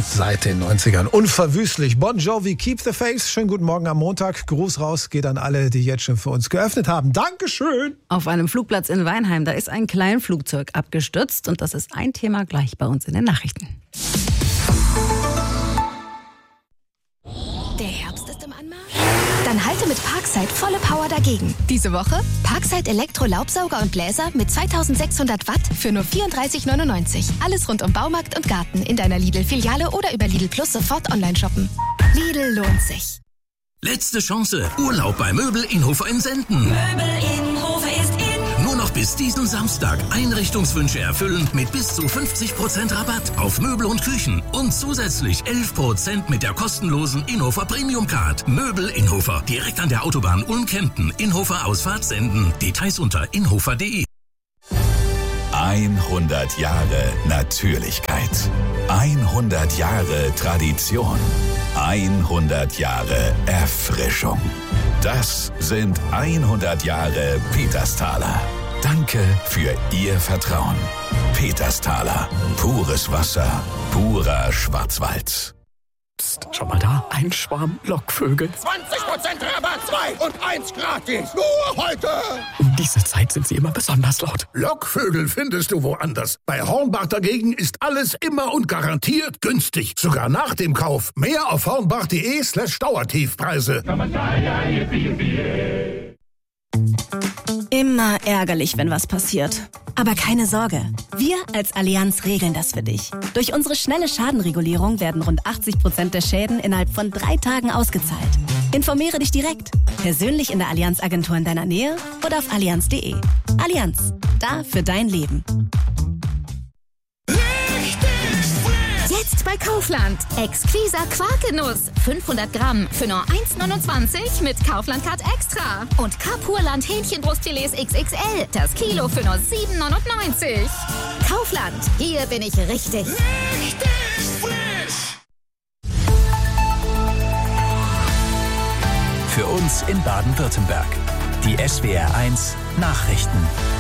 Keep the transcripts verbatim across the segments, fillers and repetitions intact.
Seit den neunzigern. Unverwüstlich. Bon Jovi, Keep the Faith. Schönen guten Morgen am Montag. Gruß raus geht an alle, die jetzt schon für uns geöffnet haben. Dankeschön. Auf einem Flugplatz in Weinheim, da ist ein Kleinflugzeug abgestürzt. Und das ist ein Thema gleich bei uns in den Nachrichten. Der Herbst ist im Anmarsch? Dann halte mit Parkside volle Power dagegen. Diese Woche Parkside Elektro-Laubsauger und Bläser mit zweitausendsechshundert Watt für nur vierunddreißig neunundneunzig. Alles rund um Baumarkt und Garten in deiner Lidl-Filiale oder über Lidl Plus sofort online shoppen. Lidl lohnt sich. Letzte Chance. Urlaub bei Möbel Inhofer in Senden. Möbel Inhofer ist in. Nur noch bis diesen Samstag. Einrichtungswünsche erfüllen mit bis zu fünfzig Prozent Rabatt auf Möbel und Küchen. Und zusätzlich elf Prozent mit der kostenlosen Inhofer Premium Card. Möbel Inhofer. Direkt an der Autobahn Ulm-Kempten. Inhofer Ausfahrt Senden. Details unter inhofer punkt de. hundert Jahre Natürlichkeit. hundert Jahre Tradition. hundert Jahre Erfrischung. Das sind hundert Jahre Petersthaler. Danke für Ihr Vertrauen. Petersthaler. Pures Wasser. Purer Schwarzwald. Psst, schau mal da. Ein Schwarm Lockvögel. zwanzig Prozent Rabatt, zwei und eins gratis. Nur heute. Um diese Zeit sind sie immer besonders laut. Lockvögel findest du woanders. Bei Hornbach dagegen ist alles immer und garantiert günstig. Sogar nach dem Kauf. Mehr auf hornbach.de slash Dauertiefpreise. Immer ärgerlich, wenn was passiert. Aber keine Sorge, wir als Allianz regeln das für dich. Durch unsere schnelle Schadenregulierung werden rund achtzig Prozent der Schäden innerhalb von drei Tagen ausgezahlt. Informiere dich direkt, persönlich in der Allianz-Agentur in deiner Nähe oder auf allianz punkt de. Allianz, da für dein Leben. Jetzt bei Kaufland. Exquiser Quarkenuss. fünfhundert Gramm für nur eins neunundzwanzig mit Kaufland-Card Extra. Und Kapurland Hähnchenbrustfilets X X L. Das Kilo für nur sieben neunundneunzig. Kaufland. Hier bin ich richtig. Richtig frisch. Für uns in Baden-Württemberg. Die S W R eins Nachrichten.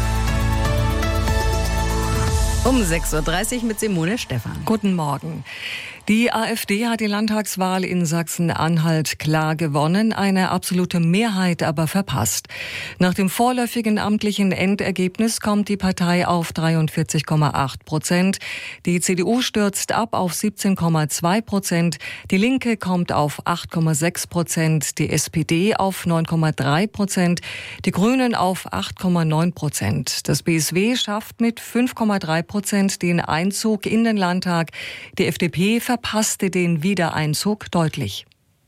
Um sechs Uhr dreißig mit Simone Stephan. Guten Morgen. Die AfD hat die Landtagswahl in Sachsen-Anhalt klar gewonnen, eine absolute Mehrheit aber verpasst. Nach dem vorläufigen amtlichen Endergebnis kommt die Partei auf dreiundvierzig Komma acht Prozent. Die C D U stürzt ab auf siebzehn Komma zwei Prozent. Die Linke kommt auf acht Komma sechs Prozent. Die S P D auf neun Komma drei Prozent. Die Grünen auf acht Komma neun Prozent. Das B S W schafft mit fünf Komma drei Prozent den Einzug in den Landtag. Die F D P verpasste den Wiedereinzug deutlich.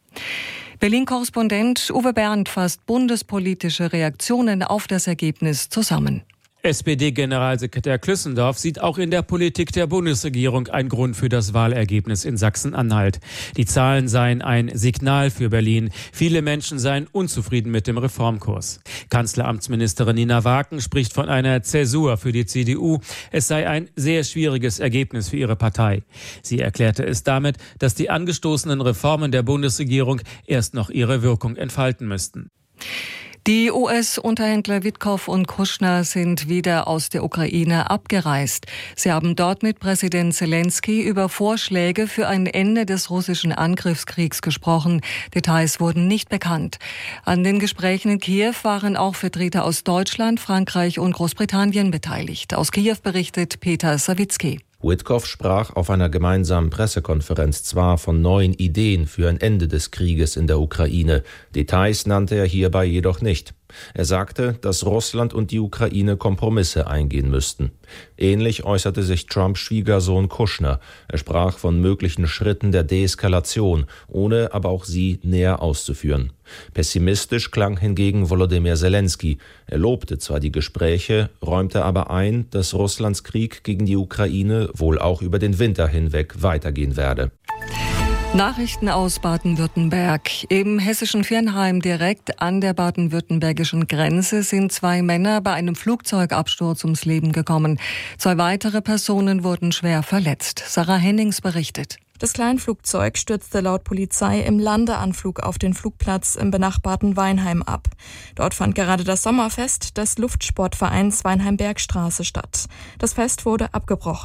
Berlin-Korrespondent Uwe Berndt fasst bundespolitische Reaktionen auf das Ergebnis zusammen. S P D-Generalsekretär Klüssendorf sieht auch in der Politik der Bundesregierung einen Grund für das Wahlergebnis in Sachsen-Anhalt. Die Zahlen seien ein Signal für Berlin. Viele Menschen seien unzufrieden mit dem Reformkurs. Kanzleramtsministerin Nina Waken spricht von einer Zäsur für die C D U. Es sei ein sehr schwieriges Ergebnis für ihre Partei. Sie erklärte es damit, dass die angestoßenen Reformen der Bundesregierung erst noch ihre Wirkung entfalten müssten. Die U S-Unterhändler Witkow und Kushner sind wieder aus der Ukraine abgereist. Sie haben dort mit Präsident Zelensky über Vorschläge für ein Ende des russischen Angriffskriegs gesprochen. Details wurden nicht bekannt. An den Gesprächen in Kiew waren auch Vertreter aus Deutschland, Frankreich und Großbritannien beteiligt. Aus Kiew berichtet Peter Sawicki. Witkow sprach auf einer gemeinsamen Pressekonferenz zwar von neuen Ideen für ein Ende des Krieges in der Ukraine, Details nannte er hierbei jedoch nicht. Er sagte, dass Russland und die Ukraine Kompromisse eingehen müssten. Ähnlich äußerte sich Trumps Schwiegersohn Kushner. Er sprach von möglichen Schritten der Deeskalation, ohne aber auch sie näher auszuführen. Pessimistisch klang hingegen Volodymyr Zelensky. Er lobte zwar die Gespräche, räumte aber ein, dass Russlands Krieg gegen die Ukraine wohl auch über den Winter hinweg weitergehen werde. Nachrichten aus Baden-Württemberg. Im hessischen Viernheim, direkt an der baden-württembergischen Grenze, sind zwei Männer bei einem Flugzeugabsturz ums Leben gekommen. Zwei weitere Personen wurden schwer verletzt. Sarah Hennings berichtet. Das Kleinflugzeug stürzte laut Polizei im Landeanflug auf den Flugplatz im benachbarten Weinheim ab. Dort fand gerade das Sommerfest des Luftsportvereins Weinheim-Bergstraße statt. Das Fest wurde abgebrochen.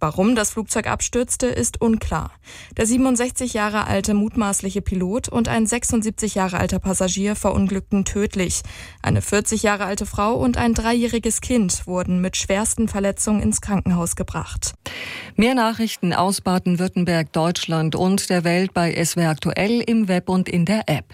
Warum das Flugzeug abstürzte, ist unklar. Der siebenundsechzig Jahre alte mutmaßliche Pilot und ein sechsundsiebzig Jahre alter Passagier verunglückten tödlich. Eine vierzig Jahre alte Frau und ein dreijähriges Kind wurden mit schwersten Verletzungen ins Krankenhaus gebracht. Mehr Nachrichten aus Baden-Württemberg, Deutschland und der Welt bei S W R Aktuell im Web und in der App.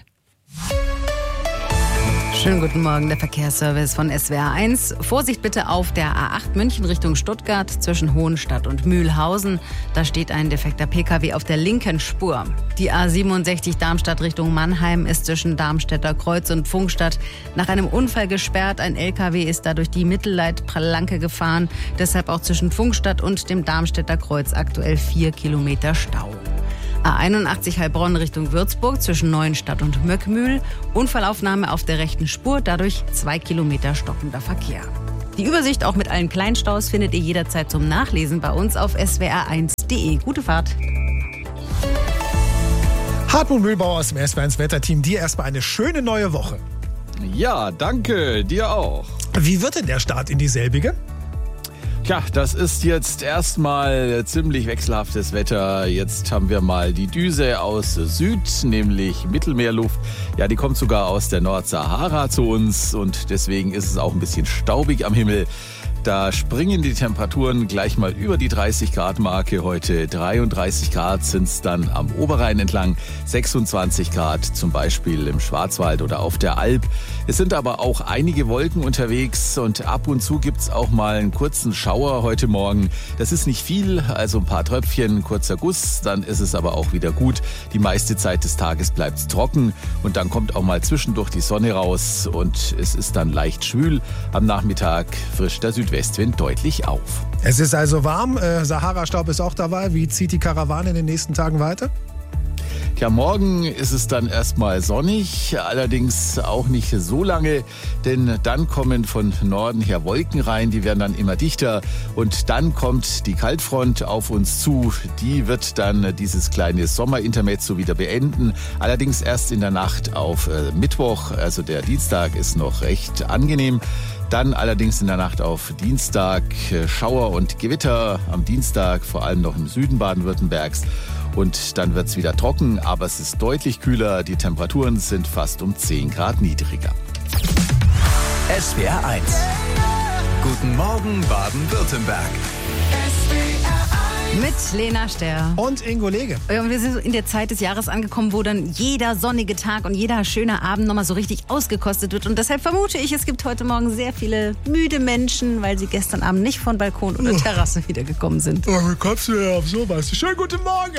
Schönen guten Morgen, der Verkehrsservice von S W R eins. Vorsicht bitte auf der A acht München Richtung Stuttgart zwischen Hohenstadt und Mühlhausen. Da steht ein defekter P K W auf der linken Spur. Die A siebenundsechzig Darmstadt Richtung Mannheim ist zwischen Darmstädter Kreuz und Pfungstadt nach einem Unfall gesperrt. Ein L K W ist da durch die Mittelleitplanke gefahren. Deshalb auch zwischen Pfungstadt und dem Darmstädter Kreuz aktuell vier Kilometer Stau. A einundachtzig Heilbronn Richtung Würzburg zwischen Neuenstadt und Möckmühl. Unfallaufnahme auf der rechten Spur, dadurch zwei Kilometer stockender Verkehr. Die Übersicht auch mit allen Kleinstaus findet ihr jederzeit zum Nachlesen bei uns auf s w r eins punkt d e. Gute Fahrt. Hartmut Mühlbauer aus dem S W R eins Wetterteam, dir erstmal eine schöne neue Woche. Ja, danke, dir auch. Wie wird denn der Start in dieselbige? Tja, das ist jetzt erstmal ziemlich wechselhaftes Wetter. Jetzt haben wir mal die Düse aus Süd, nämlich Mittelmeerluft. Ja, die kommt sogar aus der Nordsahara zu uns und deswegen ist es auch ein bisschen staubig am Himmel. Da springen die Temperaturen gleich mal über die dreißig Grad Marke. Heute dreiunddreißig Grad sind es dann am Oberrhein entlang, sechsundzwanzig Grad zum Beispiel im Schwarzwald oder auf der Alp. Es sind aber auch einige Wolken unterwegs und ab und zu gibt es auch mal einen kurzen Schauer heute Morgen. Das ist nicht viel, also ein paar Tröpfchen, kurzer Guss, dann ist es aber auch wieder gut. Die meiste Zeit des Tages bleibt es trocken und dann kommt auch mal zwischendurch die Sonne raus und es ist dann leicht schwül. Am Nachmittag frischt der Südwestwind deutlich auf. Es ist also warm, äh, Sahara-Staub ist auch dabei. Wie zieht die Karawane in den nächsten Tagen weiter? Ja, morgen ist es dann erstmal sonnig, allerdings auch nicht so lange, denn dann kommen von Norden her Wolken rein, die werden dann immer dichter und dann kommt die Kaltfront auf uns zu. Die wird dann dieses kleine Sommerintermezzo wieder beenden, allerdings erst in der Nacht auf äh, Mittwoch, also der Dienstag ist noch recht angenehm. Dann allerdings in der Nacht auf Dienstag Schauer und Gewitter, am Dienstag vor allem noch im Süden Baden-Württembergs. Und dann wird es wieder trocken, aber es ist deutlich kühler. Die Temperaturen sind fast um zehn Grad niedriger. S W R eins. Guten Morgen Baden-Württemberg. Mit Lena Sterr. Und Ingo Lege. Und wir sind in der Zeit des Jahres angekommen, wo dann jeder sonnige Tag und jeder schöne Abend nochmal so richtig ausgekostet wird. Und deshalb vermute ich, es gibt heute Morgen sehr viele müde Menschen, weil sie gestern Abend nicht von Balkon oder Terrasse wiedergekommen sind. Oh, wie kommst du denn auf sowas? Schönen guten Morgen.